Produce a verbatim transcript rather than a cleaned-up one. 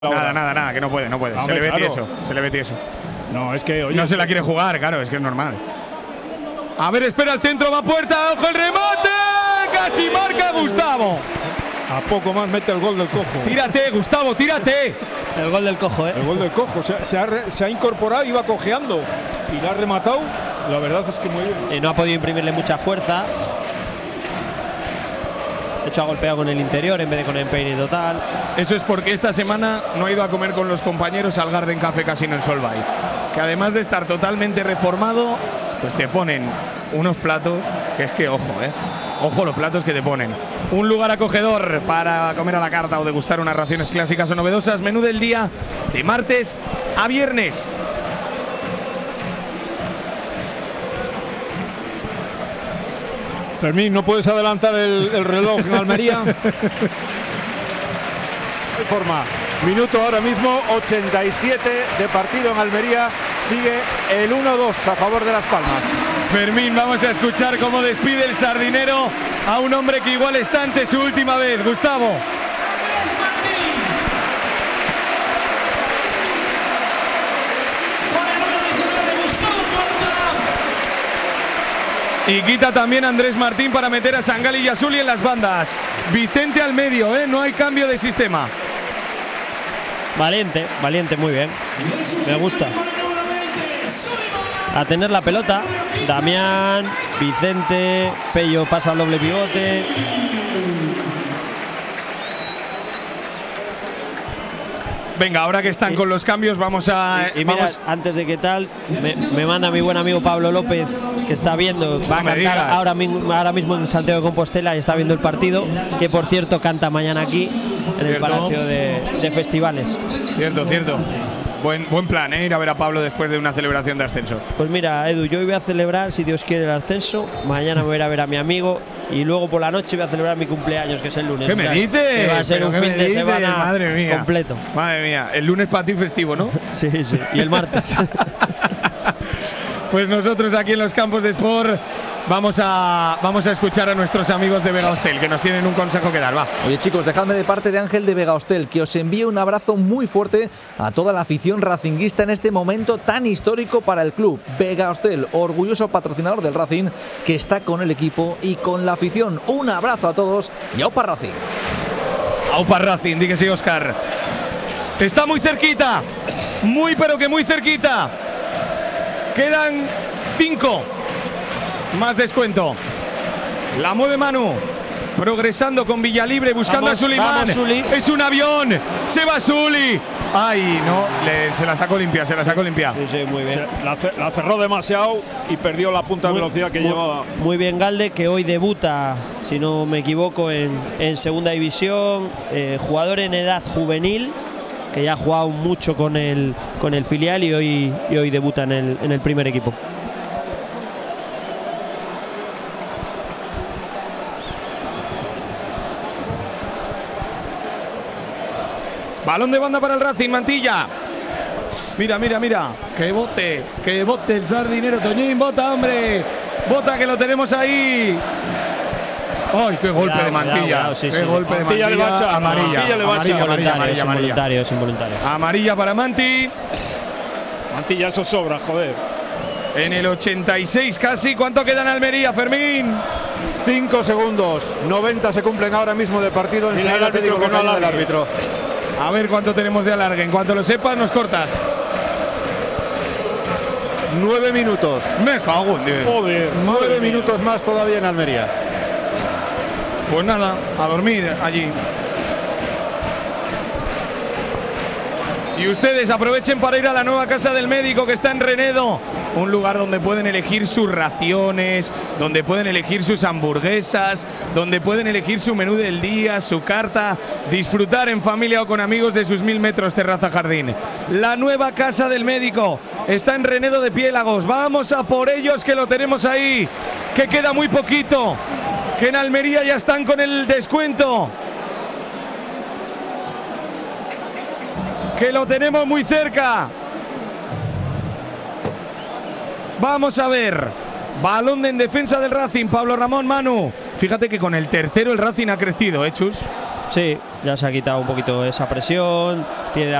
Nada, nada, nada, que no puede, no puede. No, se le ve claro. tieso, se le ve tieso. No, es que oye, no se la quiere jugar, claro, es que es normal. A ver, espera el centro, va a puerta, ojo el remate. Casi marca Gustavo. A poco más mete el gol del cojo. Tírate, Gustavo, tírate. El gol del cojo, ¿eh? El gol del cojo. Se, se, ha, re, se ha incorporado, iba cojeando y la ha rematado. La verdad es que muy bien. Y no ha podido imprimirle mucha fuerza. De hecho, ha golpeado con el interior en vez de con el empeine total. Eso es porque esta semana no ha ido a comer con los compañeros al Garden Café Casino en Solvay. Que además de estar totalmente reformado, pues te ponen unos platos que es que, ojo, eh. Ojo los platos que te ponen. Un lugar acogedor para comer a la carta o degustar unas raciones clásicas o novedosas. Menú del día de martes a viernes. Fermín, ¿no puedes adelantar el, el reloj en Almería? Forma. Minuto ahora mismo, ochenta y siete de partido en Almería. Sigue el uno dos a favor de Las Palmas. Fermín, vamos a escuchar cómo despide el sardinero a un hombre que igual está ante su última vez. Gustavo. Y quita también a Andrés Martín para meter a Sangali y a Zuli en las bandas. Vicente al medio, ¿eh? No hay cambio de sistema. Valiente, valiente, muy bien. Me gusta. A tener la pelota. Damián, Vicente, Pello pasa al doble pivote. Venga, ahora que están y, con los cambios, vamos a. Y, y mira, vamos. antes de que tal, me, me manda mi buen amigo Pablo López, que está viendo, va a cantar ahora mismo, ahora mismo en Santiago de Compostela y está viendo el partido, que por cierto canta mañana aquí en el Palacio de, de Festivales. Cierto, cierto. Buen, buen plan, ¿eh? Ir a ver a Pablo después de una celebración de ascenso. Pues mira, Edu, yo hoy voy a celebrar, si Dios quiere, el ascenso. Mañana me voy a ir a ver a mi amigo. Y luego por la noche voy a celebrar mi cumpleaños, que es el lunes. ¿Qué me dices? Que va a ser un fin de dices? semana Madre mía. completo. Madre mía, el lunes para ti festivo, ¿no? Sí, sí. Y el martes. Pues nosotros aquí en los campos de Sport vamos a, vamos a escuchar a nuestros amigos de Vega Hostel, que nos tienen un consejo que dar. Va. Oye, chicos, dejadme de parte de Ángel de Vega Hostel que os envíe un abrazo muy fuerte a toda la afición racinguista en este momento tan histórico para el club. Vega Hostel, orgulloso patrocinador del Racing, que está con el equipo y con la afición. Un abrazo a todos y aupa Racing. Aupa Racing, di que sí, Óscar. Está muy cerquita, muy pero que muy cerquita. Quedan cinco. Más descuento. La mueve Manu. Progresando con Villalibre, buscando vamos, a Sulimán. Es un avión. Se va Zuli. Ay, no. Le, se la sacó limpia, se la sacó limpia. Sí, sí, muy bien. Se, la, la cerró demasiado y perdió la punta muy, de velocidad que muy, llevaba. Muy bien Galde, que hoy debuta, si no me equivoco, en, en segunda división. Eh, jugador en edad juvenil, que ya ha jugado mucho con el, con el filial y hoy, y hoy debuta en el, en el primer equipo. Balón de banda para el Racing, Mantilla. Mira, mira, mira. Que bote, que bote el sardinero. Toñín, bota, hombre. Bota, que lo tenemos ahí. ¡Ay, qué golpe cuidado, de Mantilla! Cuidado, cuidado, sí, ¡Qué sí. golpe de Mantilla Mantilla! le bacha, Amarilla, Mantilla le bacha. amarilla, amarilla, amarilla, Es amarilla. involuntario, es involuntario. Amarilla para Manti. Mantilla, eso sobra, joder. En el ochenta y seis casi. ¿Cuánto queda en Almería, Fermín? Cinco segundos. noventa se cumplen ahora mismo de partido. Enseguida te digo que no habla del árbitro. A ver cuánto tenemos de alargue. En cuanto lo sepas, nos cortas. Nueve minutos. Me cago en Dios. Joder. Nueve minutos más todavía en Almería. Pues nada, a dormir allí. Y ustedes aprovechen para ir a la nueva casa del médico que está en Renedo. Un lugar donde pueden elegir sus raciones, donde pueden elegir sus hamburguesas, donde pueden elegir su menú del día, su carta, disfrutar en familia o con amigos de sus mil metros terraza jardín. La nueva casa del médico está en Renedo de Piélagos. Vamos a por ellos, que lo tenemos ahí, que queda muy poquito, que en Almería ya están con el descuento, que lo tenemos muy cerca. Vamos a ver. Balón de en defensa del Racing, Pablo Ramón, Manu. Fíjate que con el tercero el Racing ha crecido, ¿eh, Chus? Sí, ya se ha quitado un poquito esa presión, tiene